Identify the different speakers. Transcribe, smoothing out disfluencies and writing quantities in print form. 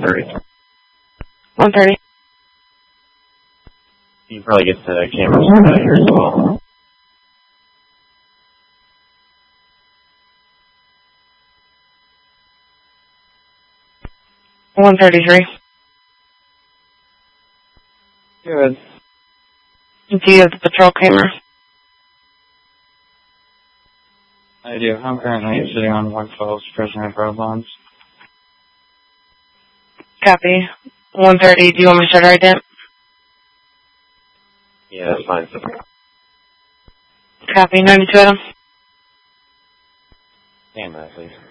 Speaker 1: 130.
Speaker 2: 130.
Speaker 1: You can probably get the cameras here as well.
Speaker 2: $133.
Speaker 1: Good.
Speaker 2: Do you have the patrol camera?
Speaker 1: I do. I'm currently sitting on 112's prisoner of road bonds.
Speaker 2: Copy. 130. Do you want me to start right then?
Speaker 1: Yeah, that's fine.
Speaker 2: Copy. 92 Adam.
Speaker 1: Camera, please.